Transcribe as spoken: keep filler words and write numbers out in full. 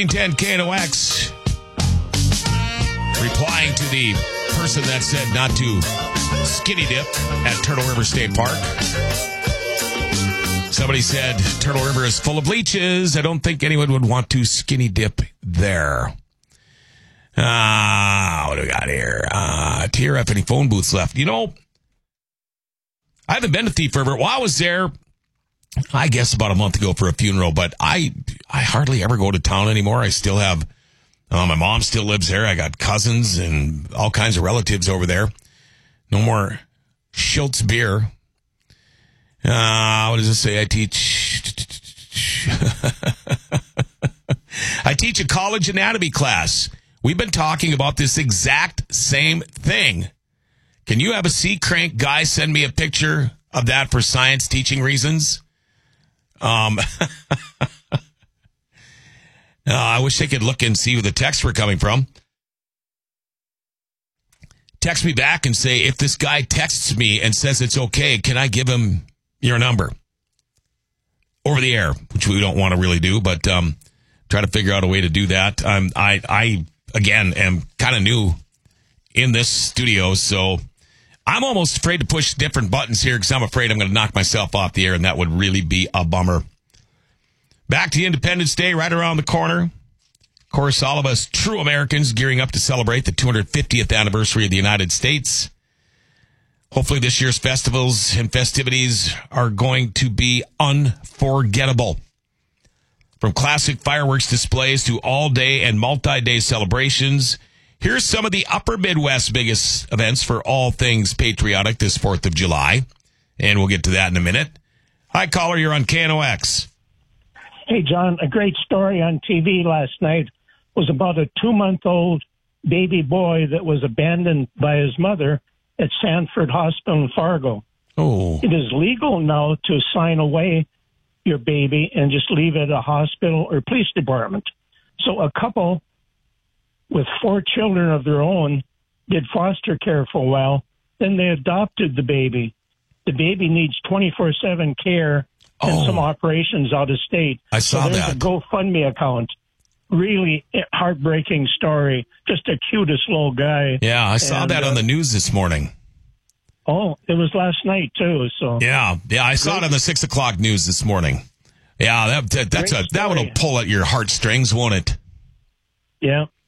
ten K N O X. Replying to the person that said not to skinny dip at Turtle River State Park. Somebody said Turtle River is full of leeches. I don't think anyone would want to skinny dip there. Ah, uh, what do we got here? Uh, T R F, any phone booths left? You know, I haven't been to Thief River. Well, I was there, I guess, about a month ago for a funeral, but I I hardly ever go to town anymore. I still have, uh, my mom still lives there. I got cousins and all kinds of relatives over there. No more Schultz beer. Uh, what does it say? I teach, I teach a college anatomy class. We've been talking about this exact same thing. Can you have a C-crank guy send me a picture of that for science teaching reasons? Um, uh, I wish they could look and see where the texts were coming from. Text me back and say, if this guy texts me and says it's okay, can I give him your number? Over the air, which we don't want to really do, but um, try to figure out a way to do that. Um, I, I again, am kind of new in this studio, so I'm almost afraid to push different buttons here because I'm afraid I'm going to knock myself off the air, and that would really be a bummer. Back to Independence Day right around the corner. Of course, all of us true Americans gearing up to celebrate the two hundred fiftieth anniversary of the United States. Hopefully this year's festivals and festivities are going to be unforgettable. From classic fireworks displays to all-day and multi-day celebrations, here's some of the upper Midwest's biggest events for all things patriotic this fourth of July. And we'll get to that in a minute. Hi, caller, you're on K N O X. Hey, John, a great story on T V last night was about a two-month-old baby boy that was abandoned by his mother at Sanford Hospital in Fargo. Oh. It is legal now to sign away your baby and just leave it at a hospital or police department. So a couple with four children of their own did foster care for a while. Then they adopted the baby. The baby needs twenty-four seven care and oh. some operations out of state. I saw so there's that. a GoFundMe account. Really heartbreaking story. Just the cutest little guy. Yeah, I saw and, that on uh, the news this morning. Oh, it was last night too. So yeah, yeah, I saw Great. it on the six o'clock news this morning. Yeah, that, that that's Great a story. That will pull at your heartstrings, won't it? Yeah,